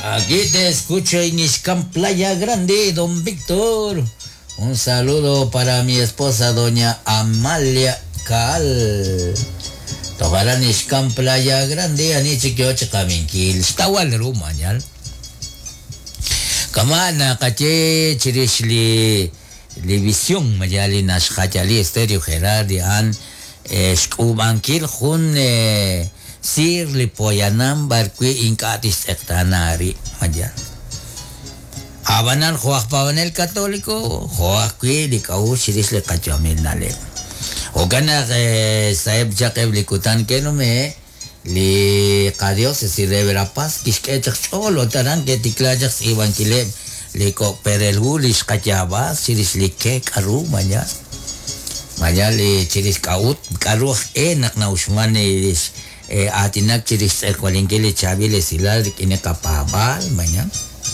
Aquí te escucho en Ixcán, Playa Grande, don Víctor. Un saludo para mi esposa, doña Amalia Cal. Tomaran Ixcán, Playa Grande, anichi que ocho kaminkil. Stawal rumanyal. Kamana kache chirishli livisión mayali nashkhachali estéreo Gerardi an shkubankil hun sir lipoyanam barkwi inkatis ektanari mayal. Abanan juak pavanel católico juak kwi likau shiris le kachamil nale. Ogana saeb jakeb likutan kenume li kadios si revera paz kiskechak cholo taran ke tiklajak si ibankile liko perelu lis kacaba siris like karu manya li ciris kaut karu enak na usmane lis atinak ciris kwalingile chabile silar kine kapabal manya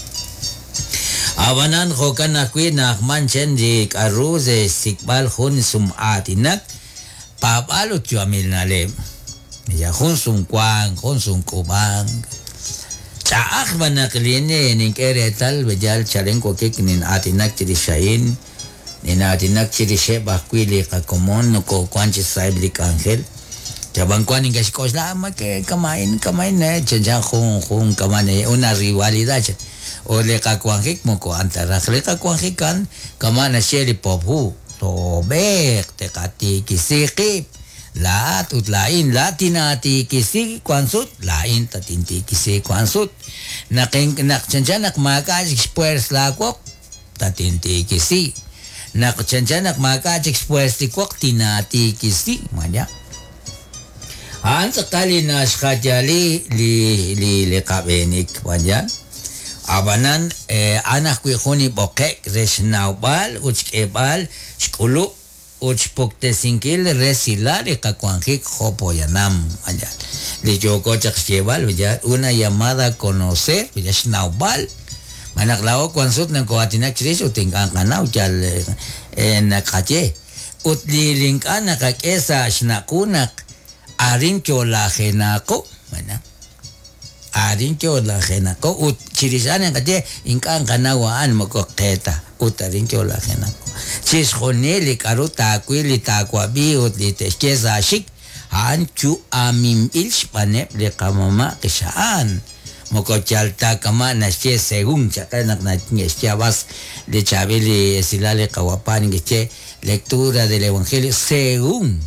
awanan hokan akwi nak manchen di karu ze sikbal hun sum atinak papalut chuamil nalem ya konsum kwang konsum kubang caak banak line ning eretal bejal chalenko keknin atinak chirishain nin atinak chirishe bakwili ka komon no ko kwanchi saibli kangel jabang kwaning kasikos lama ke kamain na janjan khung kamane una rivalidad ole ka kwangik mo ko antara kle ka kwangikan kamana sheli pophu to bek te kati kisiki lahat ut lain latinati kisi kwansut lain tatinti kisi kwansut nakchanchanak makajik spuers lakwok tatinti kisi nakchanchanak makajik spuers tikwok tinati kisi manya han sakali nashkhajali li kabenik manya abanan anak kwi khoni bokek resnaubal uchkebal shkulu uchpokte sinkil resilare kakwanjik hopoyanam allá le yoko chakshebal ya una llamada a conocer ya snaubal manaklao kwansut na koatinak chris utingan kanau chal nakache utlilinkan nakakesa shnakunak arincho la genako mana arincho la genako ut chirisana kate inkan kanawaan makoketa utarincho la genako chis khoneli karuta kwili takwabi utli teskeza shik anchu amim ilspane le kamama kisaan moko chalta kama nasche según chakanak na chavas de chabeli silale kawapan que lectura del evangelio según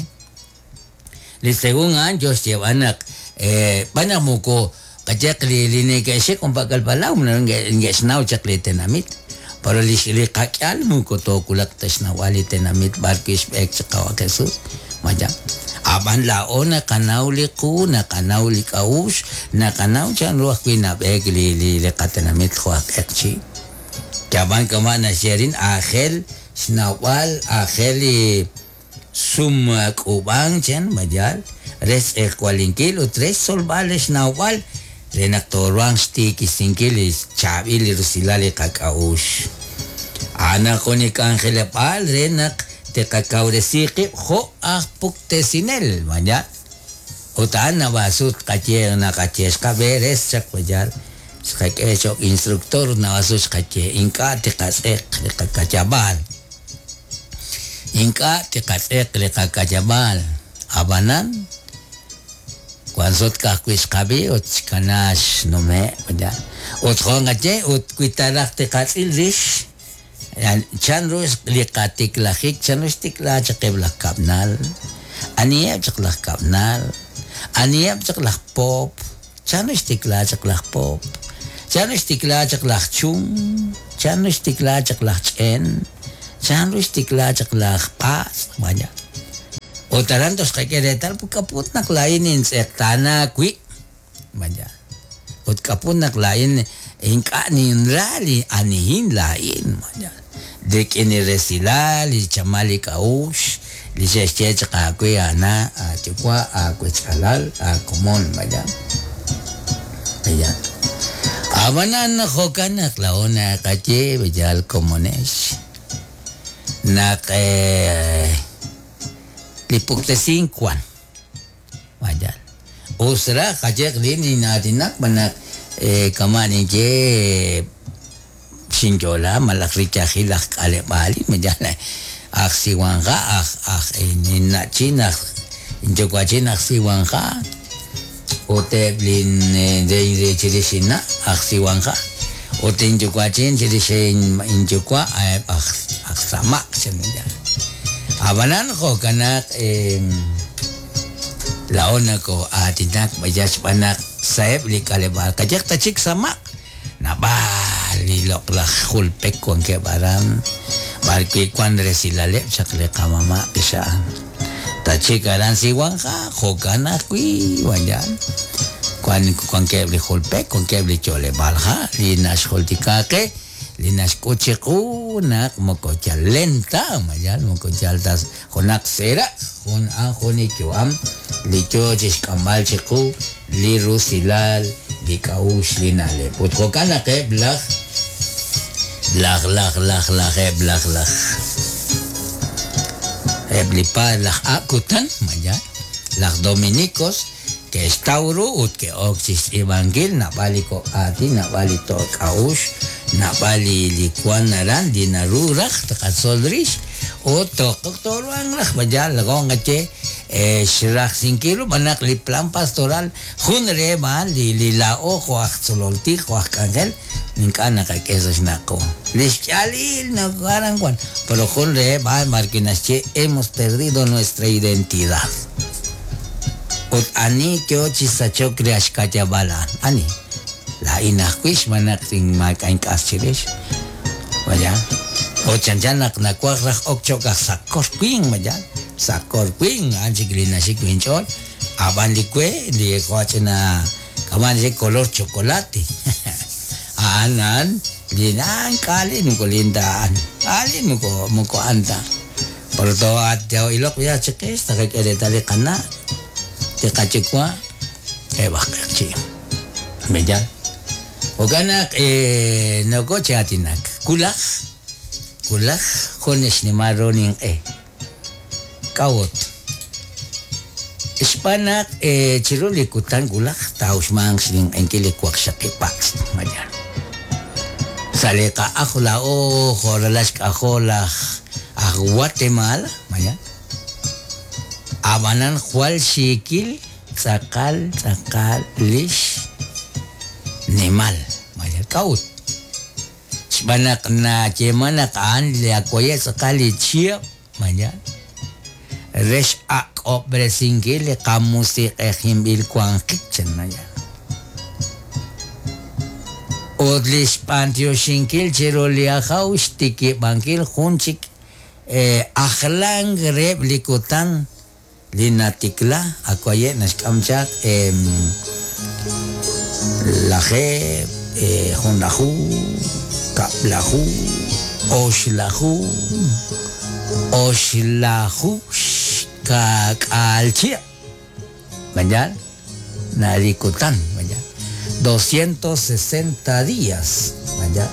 le según anjos llevanak panamoko kachakli line que se compakal palau nge snau chakli tenamit para lisili kakyal mo ko to kulak tas na wali tenamit barkis ek kawa Jesus maja aban lao na kanauli ku na kanauli kaus na kanau chan ruah kwina begli le katenamit khoak ekchi kaban kama na sherin akhel snawal akheli sum kubang chan majal res ekwalinkil tres solbales nawal renak torwang stiki sinkilis chabili rusilale kakaush ana koni kangele pal renak te kakau resiki ho akpuk te sinel manya utan na basut kache na kaches kaberes sak pajar skake chok instruktor na basus kache inka te kasek le kakachabal inka te kasek le kakachabal abanan kwansot ka kwis kabi ot kanash no me ya ot khongache ot kwitarak te katsil rish yan chanrus likatik lahik chanrus tikla chakebla kapnal aniab chakla kapnal aniab chakla pop chanrus tikla chakla pop chanrus tikla chakla chung chanrus tikla chakla chen chanrus tikla chakla pas banyak Utarantos kakeretal pu kaput nak lain insektana kwi manja. Ut kaput nak lain inka nin rali anihin lain manja. Dek ini resila li chamali kaush li sesche ka kwi ana chukwa kwi chalal komon manja. Manja. Abanan hokan nak laona kache bejal komonesh. Nak lipukte singkwan wajal usra kajek lini nadinak banak kamani je sinjola malakricha hilak ale bali mejala aksiwanga inina china injokwa china aksiwanga ote blin de chirisina aksiwanga ote injokwa chin chirishin injokwa aksama semenya abanan ko kanak laona ko atinak majas panak saeb li kalebal kajak tachik sama nabali loklah hulpek ko ke baram barki kwan resilale sakle kamama kisaan tachik aran siwang ka hokana kui wajan kwan ke hulpek kon ke chole balha linas hultikake linas kocheku nak mokochal lenta majal mokochal tas konak sera kon honi kyam licho jis kamal cheku li rusilal di kaush linale put kokana ke blah blipa lah akutan majal lah dominicos que estauro ut que oxis evangel na bali ko ati na bali to kaush na bali likuan naran di narurak takasolrish o to ang lah majal lagong ngache shirak 5 kilo banak li plan pastoral hunre mal li lao ko sololti ko kangel ninkana ka quesos nako lischalil no garan kwan pero hunre mal marquinas che hemos perdido nuestra identidad ot ani kyo chisacho kriash katya bala ani la inakwish manak sing makain kasirish wala o chanjanak na kwakrak okchokak sakor queen majan sakor queen anjiglina si queen chol aban likwe di kwachina kaman si color chocolate anan linan kali nuko lindaan kali nuko muko anta porto at jao ilok ya chekes takay kere tali kana te kachikwa bakchi mejan o ganak noko chatinak kulak kones ni maroning kawot ispanak chirulikutan gulak taus mang sing engkilikwak sa kipak majan salika akula o horalas akola Guatemala mayan amanan kwal sikil sakal lish nimal mayan kawot banak na cemana kaan liak koye sekali ciap manja res ak obre singil kamu si himbil kuang kitchen manja odlis pantio singil cerolia haus tiki bangkil kuncik akhlang rep likutan linatikla akoye nas kamcak lahe hundahu kaplahu oslahu kakalcia banyak narikutan banyak 260 días banyak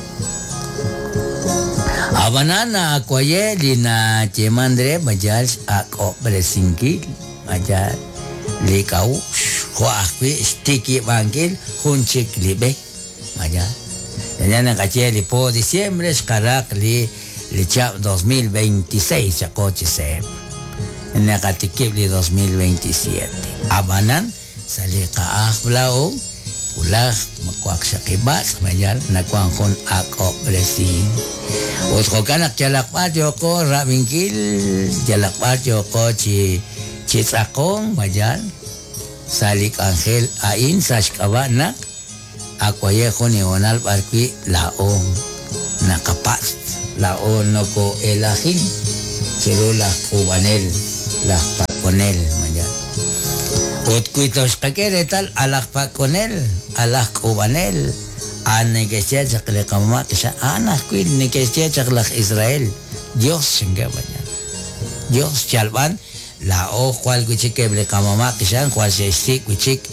abanana akoye lina cemandre banyak ako beresingkil banyak likau kuakwi stiki bangkil huncik libek banyak dan kache li po diciembre skarak li chap 2026 sa coche se nakatikip li 2027 abanan sa li kaak blao ulah makwak sa kibas mayan nakwang kon ako blessing utko kanak jalak patyo ko ramingkil jalak patyo ko chitsakong mayan salik angel ain sa shkabanak ako ye ni onal barki laong nakapas laon no ko elahin sirula kubanel la pakonel maya ot kuitos kakere tal alak pakonel alak kubanel ane que sea chakle kama que sea ana kuin ni que sea chaklak Israel Dios singa maya Dios chalban la o cual kuchike ble kama que sea cual se stick kuchik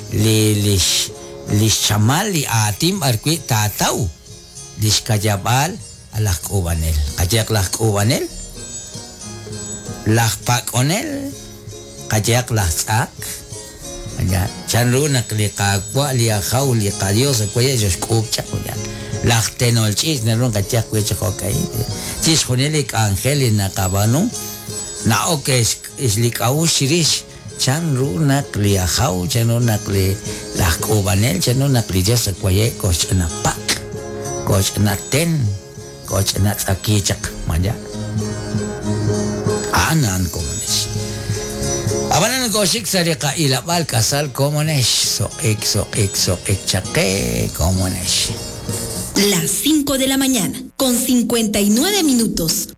lis chamal li atim arki tatau lis kajabal alak kubanel kajak lah kubanel lah pakonel kajak lah sak ya chanruna li qaqwa li ajaw li qadios kuya jos kupcha kuya laqtenol chis nerun kachak kuya chokay chis khuneli angel na kabano na okes li kaushirish chanruna li ajaw chanruna li laqobanel chanruna li jos kuya kochna pak kochna ten kochna tsakichak manja anan komunes abanan koshik sarika ilabal kasal komunes so ek chake komunes. Las 5 de la mañana, con 59 minutos.